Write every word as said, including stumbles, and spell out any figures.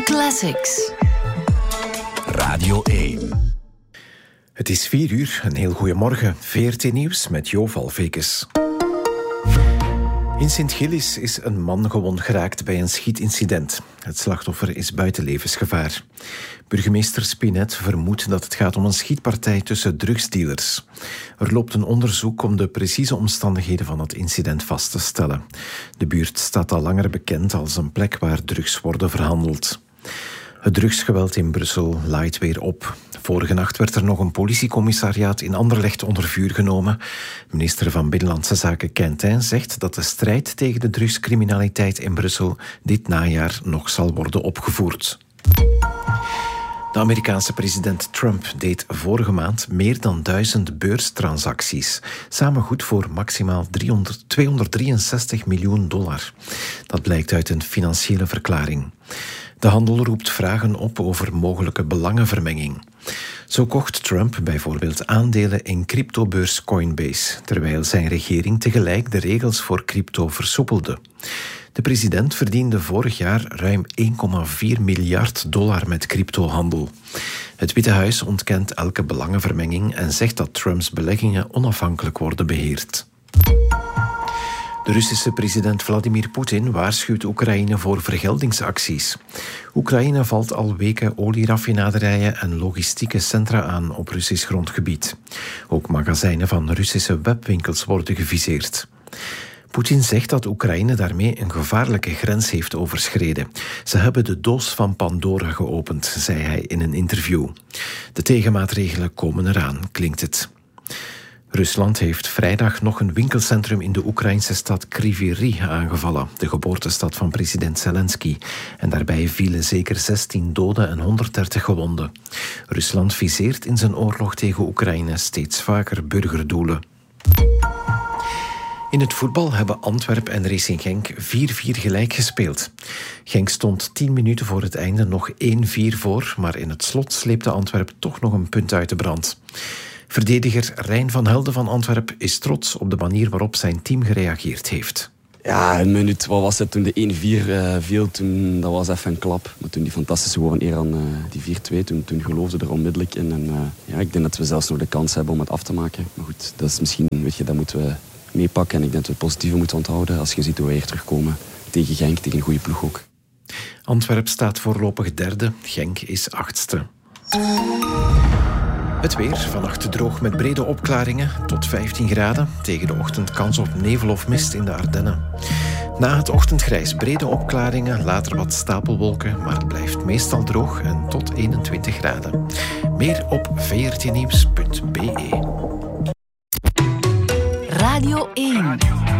Classics. Radio één. Het is vier uur, een heel goede morgen. V R T Nieuws met Jo Valvekes. In Sint-Gillis is een man gewond geraakt bij een schietincident. Het slachtoffer is buiten levensgevaar. Burgemeester Spinet vermoedt dat het gaat om een schietpartij tussen drugsdealers. Er loopt een onderzoek om de precieze omstandigheden van het incident vast te stellen. De buurt staat al langer bekend als een plek waar drugs worden verhandeld. Het drugsgeweld in Brussel laait weer op. Vorige nacht werd er nog een politiecommissariaat in Anderlecht onder vuur genomen. Minister van Binnenlandse Zaken Quentin zegt dat de strijd tegen de drugscriminaliteit in Brussel dit najaar nog zal worden opgevoerd. De Amerikaanse president Trump deed vorige maand meer dan duizend beurstransacties. Samen goed voor maximaal tweehonderddrieënzestig miljoen dollar. Dat blijkt uit een financiële verklaring. De handel roept vragen op over mogelijke belangenvermenging. Zo kocht Trump bijvoorbeeld aandelen in cryptobeurs Coinbase, terwijl zijn regering tegelijk de regels voor crypto versoepelde. De president verdiende vorig jaar ruim één komma vier miljard dollar met cryptohandel. Het Witte Huis ontkent elke belangenvermenging en zegt dat Trumps beleggingen onafhankelijk worden beheerd. De Russische president Vladimir Poetin waarschuwt Oekraïne voor vergeldingsacties. Oekraïne valt al weken olieraffinaderijen en logistieke centra aan op Russisch grondgebied. Ook magazijnen van Russische webwinkels worden geviseerd. Poetin zegt dat Oekraïne daarmee een gevaarlijke grens heeft overschreden. Ze hebben de doos van Pandora geopend, zei hij in een interview. De tegenmaatregelen komen eraan, klinkt het. Rusland heeft vrijdag nog een winkelcentrum in de Oekraïnse stad Kryvyi Rih aangevallen, de geboortestad van president Zelensky. En daarbij vielen zeker zestien doden en honderddertig gewonden. Rusland viseert in zijn oorlog tegen Oekraïne steeds vaker burgerdoelen. In het voetbal hebben Antwerpen en Racing Genk vier vier gelijk gespeeld. Genk stond tien minuten voor het einde nog één vier voor, maar in het slot sleepte Antwerpen toch nog een punt uit de brand. Verdediger Rijn van Helden van Antwerpen is trots op de manier waarop zijn team gereageerd heeft. Ja, een minuut, wat was het toen de één vier uh, viel, toen, dat was even een klap. Maar toen die fantastische goal van Eran, uh, die vier twee, toen, toen geloofde er onmiddellijk in. En, uh, ja, ik denk dat we zelfs nog de kans hebben om het af te maken. Maar goed, dat is misschien, weet je, dat moeten we meepakken. En ik denk dat we het positieve moeten onthouden als je ziet hoe we hier terugkomen tegen Genk, tegen een goede ploeg ook. Antwerpen staat voorlopig derde, Genk is achtste. Het weer, vannacht droog met brede opklaringen, tot vijftien graden. Tegen de ochtend kans op nevel of mist in de Ardennen. Na het ochtendgrijs brede opklaringen, later wat stapelwolken, maar het blijft meestal droog en tot eenentwintig graden. Meer op v r t nieuws punt b e. Radio één.